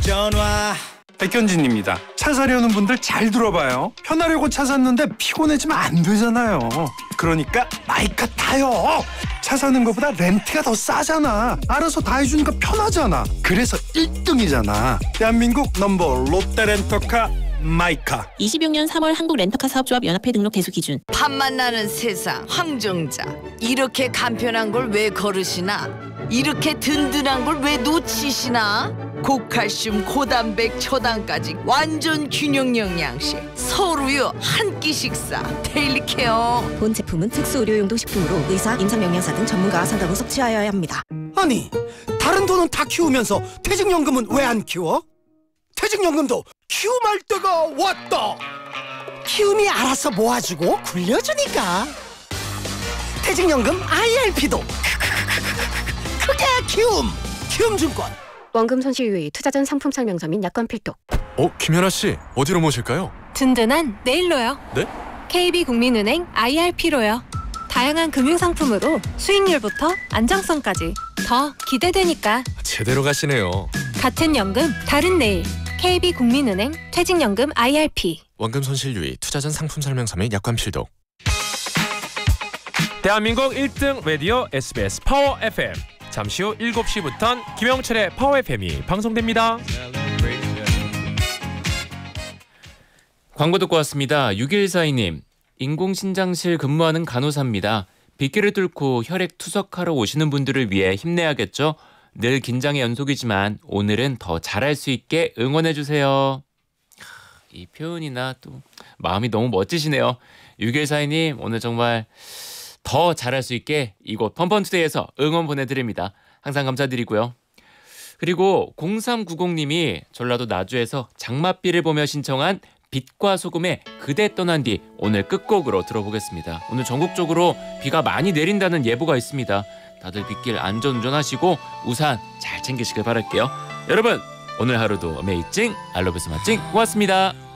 전화. 백현진입니다. 차 사려는 분들 잘 들어봐요. 편하려고 차 샀는데 피곤해지면 안 되잖아요. 그러니까 마이카 타요. 차 사는 것보다 렌트가 더 싸잖아. 알아서 다 해주니까 편하잖아. 그래서 1등이잖아. 대한민국 넘버 롯데렌터카 마이카. 26년 3월 한국렌터카 사업조합 연합회 등록 대수 기준. 팝만 나는 세상 황정자. 이렇게 간편한 걸 왜 걸으시나? 이렇게 든든한 걸 왜 놓치시나? 고칼슘, 고단백, 초당까지 완전 균형 영양식. 서울우유 한 끼 식사. 데일리케어. 본 제품은 특수 의료용도 식품으로 의사, 임상영양사 등 전문가와 상담 후 섭취하여야 합니다. 아니, 다른 돈은 다 키우면서 퇴직연금은 왜 안 키워? 퇴직연금도 키움할 때가 왔다. 키움이 알아서 모아주고 굴려주니까. 퇴직연금 IRP도 크게 키움증권. 원금 손실 유의, 투자 전 상품 설명서 및 약관 필독. 김연아 씨, 어디로 모실까요? 든든한 내일로요. 네? KB국민은행 IRP로요. 다양한 금융상품으로 수익률부터 안정성까지 더 기대되니까. 제대로 가시네요. 같은 연금, 다른 내일. KB국민은행 퇴직연금 IRP. 원금 손실 유의, 투자 전 상품 설명서 및 약관 필독. 대한민국 1등 라디오 SBS 파워 FM. 잠시 후 7시부터는 김영철의 파워 FM이 방송됩니다. 광고 듣고 왔습니다. 6142님, 인공신장실 근무하는 간호사입니다. 빗길을 뚫고 혈액 투석하러 오시는 분들을 위해 힘내야겠죠? 늘 긴장의 연속이지만 오늘은 더 잘할 수 있게 응원해주세요. 이 표현이나 또 마음이 너무 멋지시네요. 6142님, 오늘 정말 더 잘할 수 있게 이곳 펀펀투데이에서 응원 보내드립니다. 항상 감사드리고요. 그리고 0390님이 전라도 나주에서 장맛비를 보며 신청한 빛과 소금의 그대 떠난 뒤 오늘 끝곡으로 들어보겠습니다. 오늘 전국적으로 비가 많이 내린다는 예보가 있습니다. 다들 빗길 안전운전하시고 우산 잘 챙기시길 바랄게요. 여러분, 오늘 하루도 어메이징 알러뷰스 마칭 고맙습니다.